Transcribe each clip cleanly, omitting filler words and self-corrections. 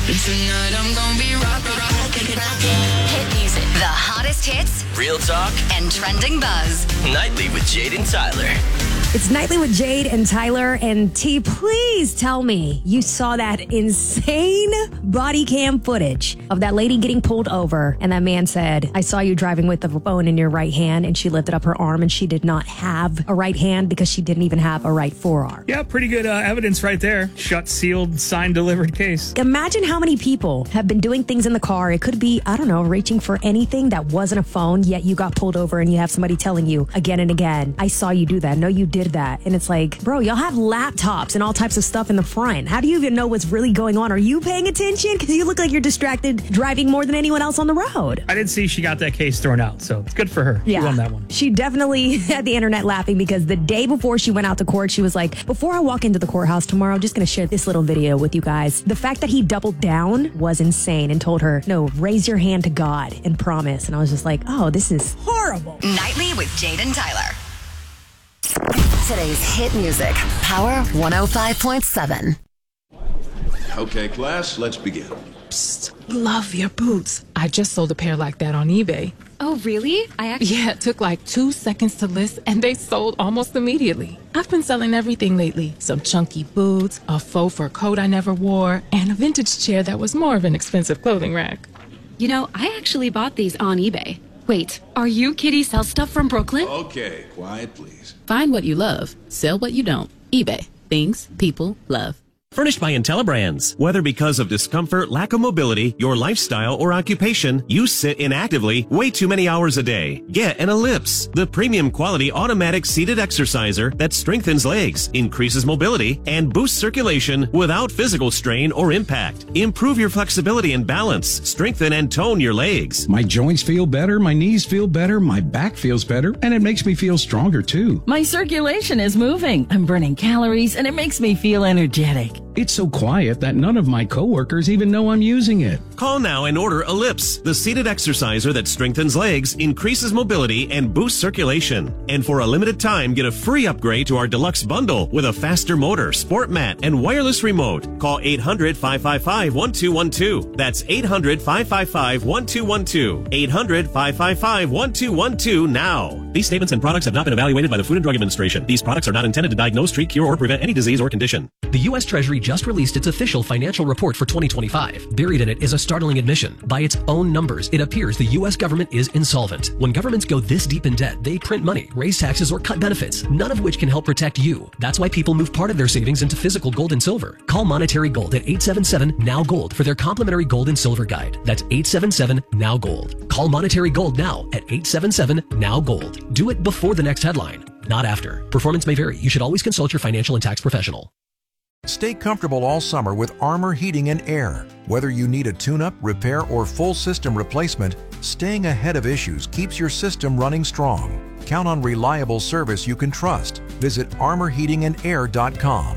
Tonight I'm gonna be rockin'. Hit music. The hottest hits. Real talk. And trending buzz. Nightly with Jade and Tyler. It's Nightly with Jade and Tyler. And T, please tell me you saw that insane body cam footage of that lady getting pulled over. And that man said, I saw you driving with the phone in your right hand. And she lifted up her arm and she did not have a right hand because she didn't even have a right forearm. Yeah, pretty good evidence right there. Shut, sealed, signed, delivered case. Imagine how many people have been doing things in the car. It could be, I don't know, reaching for anything that wasn't a phone, yet you got pulled over and you have somebody telling you again and again, I saw you do that. No, you did that. And it's like, bro, y'all have laptops and all types of stuff in the front. How do you even know what's really going on? Are you paying attention? Because you look like you're distracted driving more than anyone else on the road. I did see she got that case thrown out, so it's good for her. Yeah. She won that one. She definitely had the internet laughing because the day before she went out to court, she was like, before I walk into the courthouse tomorrow, I'm just going to share this little video with you guys. The fact that he doubled down was insane and told her, no, raise your hand to God and promise. And I was just like, oh, this is horrible. Nightly with Jade and Tyler. Today's hit music. Power 105.7. Okay, class, let's begin. Psst, love your boots. I just sold a pair like that on eBay. Oh, really? Yeah, it took like 2 seconds to list and they sold almost immediately. I've been selling everything lately. Some chunky boots, a faux fur coat I never wore, and a vintage chair that was more of an expensive clothing rack. You know, I actually bought these on eBay. Wait, are you Kitty Sell Stuff from Brooklyn? Okay, quiet, please. Find what you love. Sell what you don't. eBay. Things people love. Furnished by IntelliBrands. Whether because of discomfort, lack of mobility, your lifestyle, or occupation, you sit inactively way too many hours a day. Get an Ellipse, the premium quality automatic seated exerciser that strengthens legs, increases mobility, and boosts circulation without physical strain or impact. Improve your flexibility and balance, strengthen and tone your legs. My joints feel better, my knees feel better, my back feels better, and it makes me feel stronger too. My circulation is moving. I'm burning calories, and it makes me feel energetic. It's so quiet that none of my coworkers even know I'm using it. Call now and order Ellipse, the seated exerciser that strengthens legs, increases mobility, and boosts circulation. And for a limited time, get a free upgrade to our deluxe bundle with a faster motor, sport mat, and wireless remote. Call 800-555-1212. That's 800-555-1212. 800-555-1212 now. These statements and products have not been evaluated by the Food and Drug Administration. These products are not intended to diagnose, treat, cure, or prevent any disease or condition. The U.S. Treasury just released its official financial report for 2025. Buried in it is a startling admission. By its own numbers, it appears the U.S. government is insolvent. When governments go this deep in debt, they print money, raise taxes, or cut benefits, none of which can help protect you. That's why people move part of their savings into physical gold and silver. Call Monetary Gold at 877-NOW-GOLD for their complimentary gold and silver guide. That's 877-NOW-GOLD. Call Monetary Gold now at 877-NOW-GOLD. Do it before the next headline, not after. Performance may vary. You should always consult your financial and tax professional. Stay comfortable all summer with Armor Heating and Air. Whether you need a tune-up, repair, or full system replacement, staying ahead of issues keeps your system running strong. Count on reliable service you can trust. Visit armorheatingandair.com.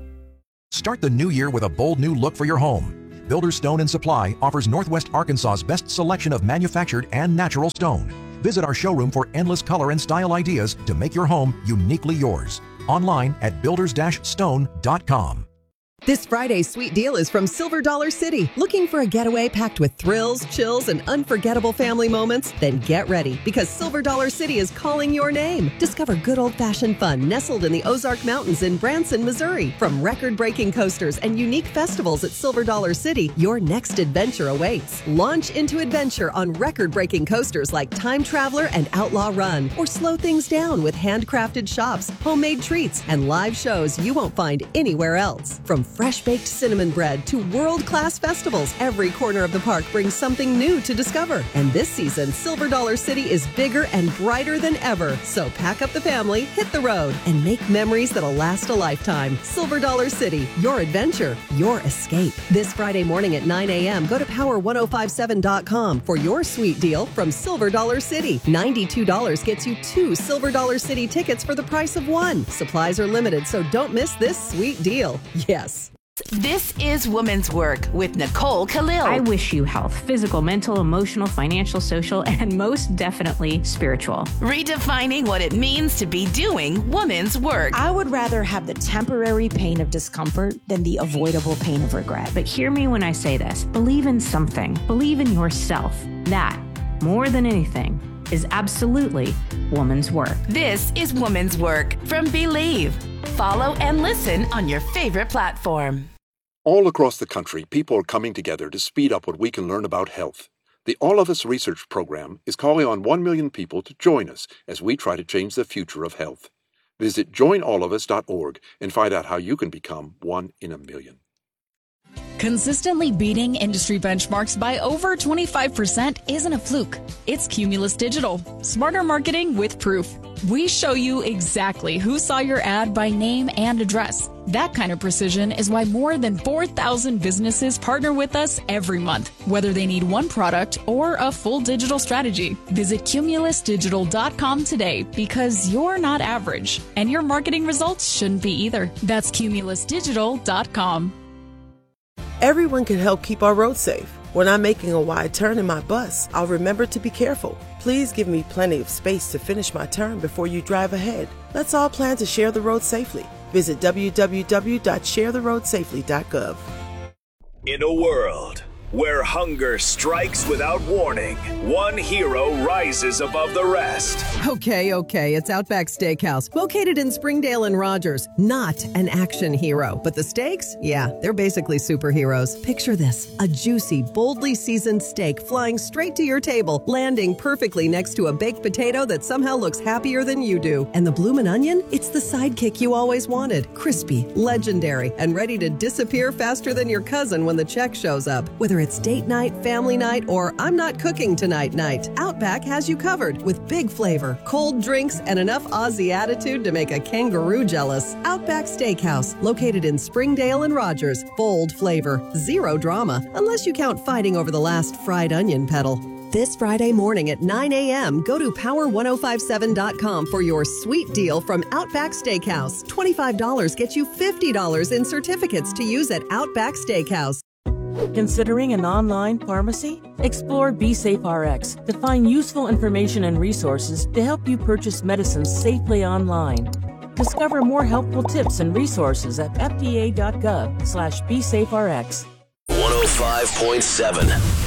Start the new year with a bold new look for your home. Builders Stone & Supply offers Northwest Arkansas's best selection of manufactured and natural stone. Visit our showroom for endless color and style ideas to make your home uniquely yours. Online at builders-stone.com. This Friday's sweet deal is from Silver Dollar City. Looking for a getaway packed with thrills, chills, and unforgettable family moments? Then get ready, because Silver Dollar City is calling your name. Discover good old-fashioned fun nestled in the Ozark Mountains in Branson, Missouri. From record-breaking coasters and unique festivals at Silver Dollar City, your next adventure awaits. Launch into adventure on record-breaking coasters like Time Traveler and Outlaw Run, or slow things down with handcrafted shops, homemade treats, and live shows you won't find anywhere else. From fresh-baked cinnamon bread to world-class festivals, every corner of the park brings something new to discover. And this season, Silver Dollar City is bigger and brighter than ever. So pack up the family, hit the road, and make memories that'll last a lifetime. Silver Dollar City, your adventure, your escape. This Friday morning at 9 a.m., go to power1057.com for your sweet deal from Silver Dollar City. $92 gets you 2 Silver Dollar City tickets for the price of 1. Supplies are limited, so don't miss this sweet deal. Yes. This is Woman's Work with Nicole Khalil. I wish you health, physical, mental, emotional, financial, social, and most definitely spiritual. Redefining what it means to be doing woman's work. I would rather have the temporary pain of discomfort than the avoidable pain of regret. But hear me when I say this. Believe in something. Believe in yourself. That, more than anything, is absolutely woman's work. This is Woman's Work from Believe. Follow and listen on your favorite platform. All across the country, people are coming together to speed up what we can learn about health. The All of Us Research Program is calling on 1 million people to join us as we try to change the future of health. Visit joinallofus.org and find out how you can become 1 in a million. Consistently beating industry benchmarks by over 25% isn't a fluke. It's Cumulus Digital. Smarter marketing with proof. We show you exactly who saw your ad by name and address. That kind of precision is why more than 4,000 businesses partner with us every month, whether they need one product or a full digital strategy. Visit cumulusdigital.com today because you're not average, and your marketing results shouldn't be either. That's cumulusdigital.com. Everyone can help keep our roads safe. When I'm making a wide turn in my bus, I'll remember to be careful. Please give me plenty of space to finish my turn before you drive ahead. Let's all plan to share the road safely. Visit www.sharetheroadsafely.gov. In a world where hunger strikes without warning, one hero rises above the rest. Okay, it's Outback Steakhouse, located in Springdale and Rogers. Not an action hero, but the steaks? Yeah, they're basically superheroes. Picture this, a juicy, boldly seasoned steak flying straight to your table, landing perfectly next to a baked potato that somehow looks happier than you do. And the bloomin' onion? It's the sidekick you always wanted. Crispy, legendary, and ready to disappear faster than your cousin when the check shows up. Whether it's date night, family night, or I'm not cooking tonight night, Outback has you covered with big flavor, cold drinks, and enough Aussie attitude to make a kangaroo jealous. Outback Steakhouse, located in Springdale and Rogers. Bold flavor, zero drama, unless you count fighting over the last fried onion petal. This Friday morning at 9 a.m., go to power1057.com for your sweet deal from Outback Steakhouse. $25 gets you $50 in certificates to use at Outback Steakhouse. Considering an online pharmacy? Explore BeSafeRx to find useful information and resources to help you purchase medicines safely online. Discover more helpful tips and resources at fda.gov/BeSafeRx. 105.7